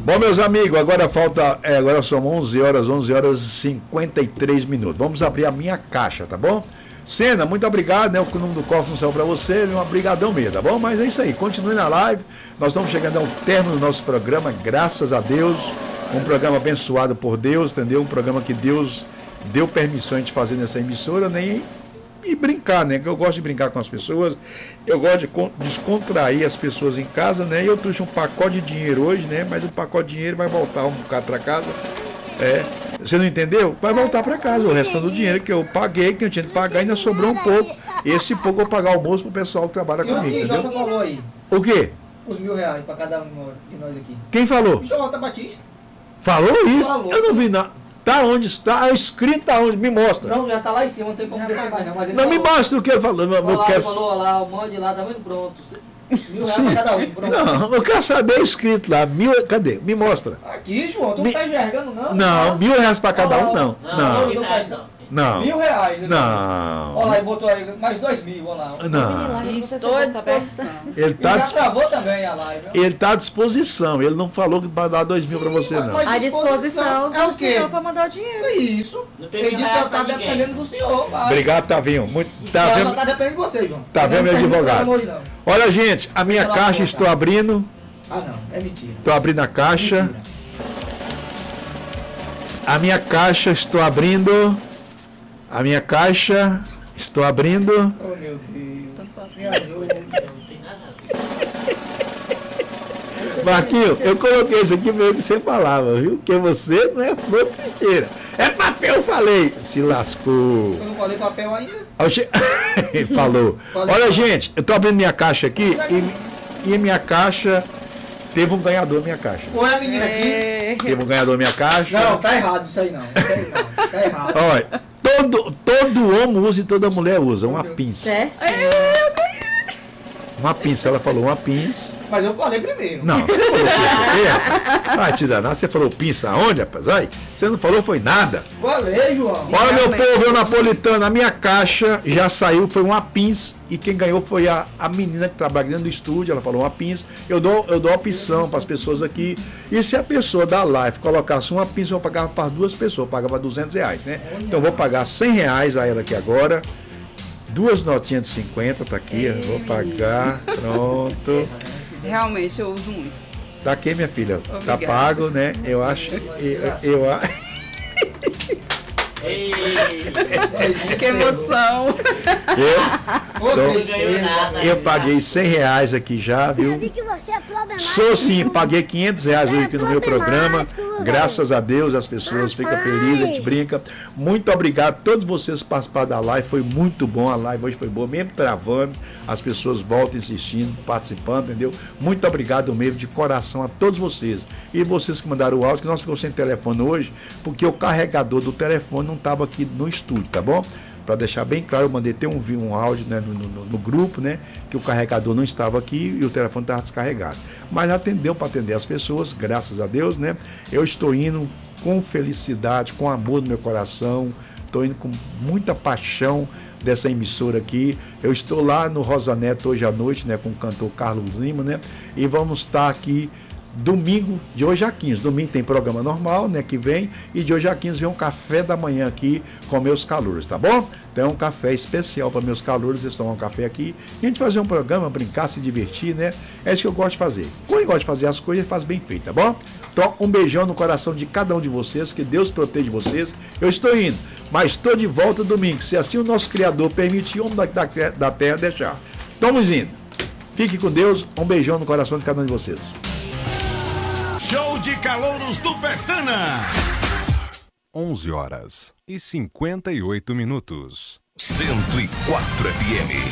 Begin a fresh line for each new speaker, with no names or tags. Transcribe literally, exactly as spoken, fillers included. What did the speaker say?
Bom, meus amigos, agora falta, é, agora são onze horas, onze horas e cinquenta e três minutos. Vamos abrir a minha caixa, tá bom? Sena, muito obrigado, né? O número do cofre não saiu pra você, um obrigadão mesmo, tá bom? Mas é isso aí, continue na live. Nós estamos chegando ao término do nosso programa, graças a Deus. Um programa abençoado por Deus, entendeu? Um programa que Deus deu permissão a gente fazer nessa emissora, né? E brincar, né? Que eu gosto de brincar com as pessoas, eu gosto de descontrair as pessoas em casa, né? E eu trouxe um pacote de dinheiro hoje, né? Mas o pacote de dinheiro vai voltar um bocado para casa. É. Você não entendeu? Vai voltar para casa. O restante do dinheiro que eu paguei, que eu tinha que pagar, ainda sobrou um pouco. Esse pouco eu vou pagar o almoço pro pessoal que trabalha comigo, entendeu?
Falou aí.
O quê?
Os mil reais para cada um de nós aqui.
Quem falou?
O Jota Batista.
Falou isso?
Falou.
Eu não vi nada. Tá onde está? Escrito aonde? Me mostra.
Não, já tá lá em cima, não tem como descer mais não. Mas ele
não,
falou.
Me mostra o que ele falou. Eu,
lá,
quero...
Ele falou lá, o mande lá, tá vendo? Pronto. Mil reais para cada um, pronto.
Não, eu quero saber escrito lá. Mil, cadê? Me mostra.
Aqui, João, tu
Me...
não tá enxergando não?
Não,
não.
mil reais para cada um, não.
Não.
Não.
não, não, não.
Não.
Mil reais. Né?
Não.
Olha lá, ele botou aí mais dois mil, olha lá.
Não.
Estou à disposição.
Ele tá
e já
disp...
travou também a live.
Ele está à disposição. Ele não falou que vai dar dois mil para você, não.
Mas
à disposição
é o quê?
para mandar o dinheiro.
É isso. Ele disse que só está dependendo do senhor. Vai.
Obrigado, Tavinho. Muito... Tá
só
vendo...
está dependendo de você, João.
Tá vendo, meu advogado?
Hoje,
olha, gente, a minha
Pela
caixa
boca.
estou abrindo.
Ah, não. É mentira.
Estou abrindo a caixa.
Mentira.
A minha caixa estou abrindo. A minha caixa estou abrindo.
Oh, meu Deus. Me ajuda.
Marquinho, eu coloquei isso aqui meio que você falava, viu? Que você não é flor de figueira. É papel, eu falei. Se lascou.
Eu não falei papel ainda?
Falou.
Falei.
Olha, gente, eu estou abrindo minha caixa aqui e, e minha caixa teve um ganhador minha caixa.
Ou é a menina aqui?
É...
Teve um ganhador minha caixa.
Não, tá errado isso aí não. Tá errado. Tá errado.
Olha, todo, todo homem usa e toda mulher usa uma pinça.
Certo?
Uma pinça, ela falou uma pinça.
Mas eu falei primeiro.
Não, você falou pinça aqui, rapaz. Vai te danar, você falou pinça aonde, rapaz? Ai, você não falou foi nada.
Falei, João.
Olha, meu povo, eu napolitano, a minha caixa já saiu, foi uma pinça. E quem ganhou foi a, a menina que trabalha dentro do estúdio, ela falou uma pinça. Eu dou, eu dou opção para as pessoas aqui. E se a pessoa da live colocasse uma pinça, eu pagava para duas pessoas, eu pagava duzentos reais, né? Então eu vou pagar cem reais a ela aqui agora. Duas notinhas de cinquenta, tá aqui, eu vou pagar, pronto.
Realmente eu uso muito.
Tá aqui, minha filha,
Obrigada.
tá pago, né? Eu acho, eu, eu acho.
Que emoção.
Eu, então, eu paguei cem reais aqui já, viu? Sou sim, paguei quinhentos reais hoje aqui no meu programa. Graças a Deus as pessoas ficam felizes, a gente brinca. Muito obrigado a todos vocês que participaram da live. Foi muito bom, a live hoje foi boa, mesmo travando. As pessoas voltam insistindo, participando, entendeu? Muito obrigado mesmo, de coração, a todos vocês. E vocês que mandaram o áudio, que nós ficamos sem telefone hoje, porque o carregador do telefone não estava aqui no estúdio, tá bom? Para deixar bem claro, eu mandei ter um, um áudio, né, no, no, no grupo, né, que o carregador não estava aqui e o telefone estava descarregado. Mas atendeu para atender as pessoas, graças a Deus, né? Eu estou indo com felicidade, com amor no meu coração, estou indo com muita paixão dessa emissora aqui. Eu estou lá no Rosa Neto hoje à noite, né, com o cantor Carlos Lima, né? E vamos estar aqui domingo, de hoje a quinze. Domingo tem programa normal, né, que vem, e de hoje a quinze vem um café da manhã aqui com meus calouros, tá bom? Então é um café especial para meus calouros, eles tomam um café aqui, e a gente fazer um programa, brincar, se divertir, né? É isso que eu gosto de fazer. Quando eu gosto de fazer as coisas, faz bem feito, tá bom? Então, um beijão no coração de cada um de vocês, que Deus proteja vocês. Eu estou indo, mas estou de volta domingo, se assim o nosso Criador permitir, um da, da, da terra deixar. Estamos indo. Fique com Deus, um beijão no coração de cada um de vocês.
Show de calouros do Pestana.
onze horas e cinquenta e oito minutos.
cento e quatro F M.